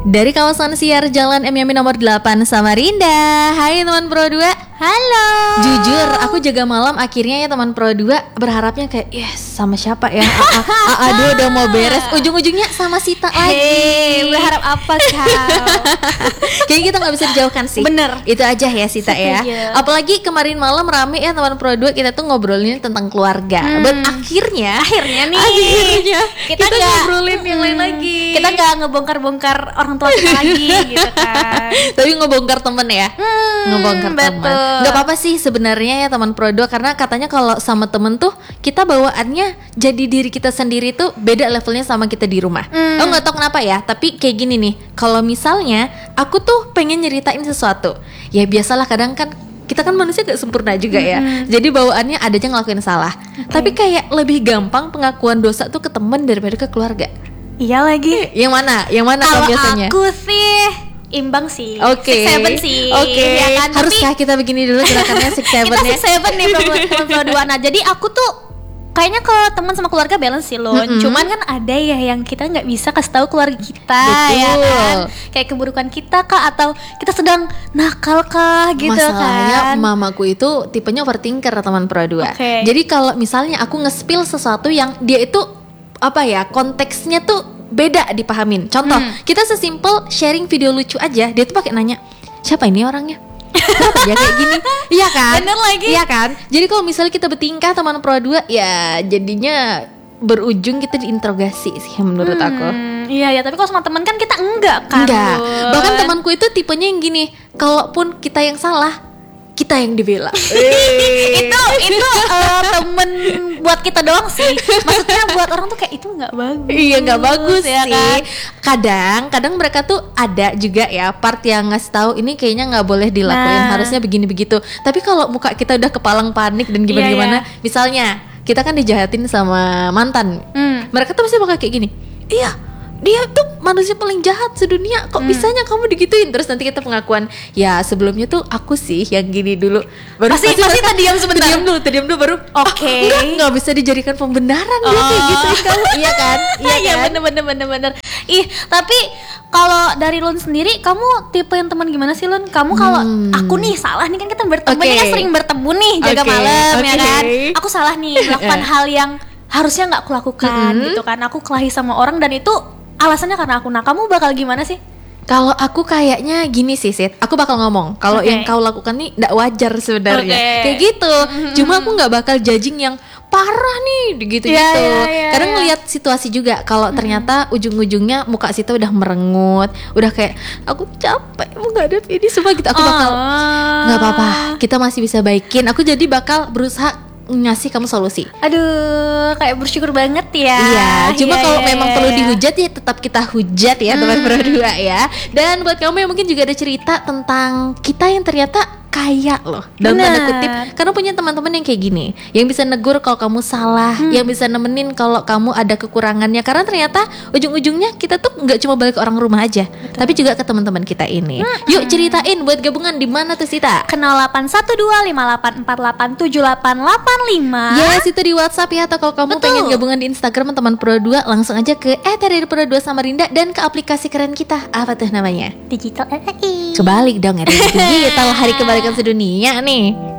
Dari kawasan siar Jalan M Yamin nomor 8 Samarinda. Hai teman Pro 2. Halo. Jujur aku jaga malam akhirnya ya teman Pro 2 berharapnya kayak yes sama siapa ya. Aduh udah mau beres, ujung-ujungnya sama Sita lagi. Berharap apa kau? Kayaknya kita gak bisa dijauhkan sih. Bener. Itu aja ya Sita ya. Apalagi kemarin malam rame ya teman Pro 2, kita tuh ngobrolin tentang keluarga. But akhirnya nih kita ngobrolin yang lain lagi. Kita gak ngebongkar-bongkar orang tua kita lagi gitu kan. Tapi ngebongkar temen ya. Ngebongkar temen. Gak apa-apa sih sebenarnya ya teman Pro 2, karena katanya kalau sama temen tuh kita bawaannya jadi diri kita sendiri tuh beda levelnya sama kita di rumah. Aku gak tahu kenapa ya, tapi kayak gini nih. Kalau misalnya aku tuh pengen nyeritain sesuatu, ya biasalah kadang kan kita kan manusia gak sempurna juga ya. Jadi bawaannya ada aja ngelakuin salah. Tapi kayak lebih gampang pengakuan dosa tuh ke temen daripada ke keluarga. Iya lagi. Yang mana? Yang mana kalau biasanya? Aku sih imbang sih. Oke. 6-7 sih. Oke. Ya kan? Haruskah kita begini dulu gerakannya 6-7 ya? Kita 6-7 nih Pro 2. Nah, jadi aku tuh kayaknya ke teman sama keluarga balance sih loh. Cuman kan ada ya yang kita nggak bisa kasih tahu keluarga kita. Betul. Ya kan, kayak keburukan kita kah, atau kita sedang nakal kah gitu. Masalahnya kan. mamaku itu tipenya overthinker teman Pro 2. Jadi kalau misalnya aku nge-spill sesuatu yang dia itu apa ya, konteksnya tuh beda dipahamin. Contoh, kita sesimpel sharing video lucu aja, dia tuh pakai nanya, siapa ini orangnya? Kenapa ya kayak gini? Iya kan? Bener lagi. Iya kan? Jadi kalau misalnya kita bertingkah teman Pro 2, ya jadinya berujung kita diinterogasi sih menurut aku. Iya, tapi kalau sama teman kan kita enggak kan. Enggak. Bahkan temanku itu tipenya yang gini, kalaupun kita yang salah, kita yang dibela. itu temen buat kita doang sih. Maksudnya buat orang tuh kayak itu nggak bagus. Iya nggak bagus ya sih. Kan? Kadang mereka tuh ada juga ya part yang ngasih tahu ini kayaknya nggak boleh dilakuin, harusnya begini begitu. Tapi kalau muka kita udah kepalang panik dan gimana, misalnya kita kan dijahatin sama mantan, mereka tuh pasti bakal kayak gini. Iya, dia tuh manusia paling jahat sedunia. Kok bisanya kamu digituin? Terus nanti kita pengakuan, ya sebelumnya tuh aku sih yang gini dulu. Baru pasti terdiam sebentar. Terdiam dulu baru. Oke. Nggak bisa dijadikan pembenaran dia kayak gitu kamu. Iya kan? Iya bener. Tapi kalau dari Lun sendiri, kamu tipe yang teman gimana sih Lun? Kamu kalau aku nih salah nih, kan kita bertemu ini kan sering bertemu nih jaga malam ya kan. Aku salah nih melakukan hal yang harusnya nggak aku lakukan gitu kan. Aku kelahi sama orang dan itu alasannya karena aku. Nah, kamu bakal gimana sih? Kalau aku kayaknya gini sih, Sid. Aku bakal ngomong kalau yang kau lakukan nih nggak wajar sebenarnya. Kayak gitu. Cuma aku nggak bakal judging yang parah nih gitu. Kadang ngelihat situasi juga. Kalau ternyata ujung-ujungnya muka Sita udah merengut, udah kayak aku capek menghadapi ini semua gitu. Aku bakal nggak apa-apa. Kita masih bisa baikin. Aku jadi bakal berusaha ngasih kamu solusi. Aduh, kayak bersyukur banget ya. Iya, cuma kalau memang perlu dihujat ya tetap kita hujat ya teman Pro 2 ya. Dan buat kamu yang mungkin juga ada cerita tentang kita yang ternyata kaya loh dalam tanda kutip, karena punya teman-teman yang kayak gini, yang bisa negur kalau kamu salah, yang bisa nemenin kalau kamu ada kekurangannya. Karena ternyata ujung-ujungnya kita tuh nggak cuma balik ke orang rumah aja, tapi juga ke teman-teman kita ini. Yuk ceritain buat gabungan di mana tuh Sita? 081258487885. Yes, itu di WhatsApp ya. Atau kalau kamu pengen gabungan di Instagram teman Pro 2, langsung aja ke @Pro 2 Samarinda dan ke aplikasi keren kita. Apa tuh namanya? Digital RRI. Kebalik dong, RRI Digital, hari kebalikan sedunia nih.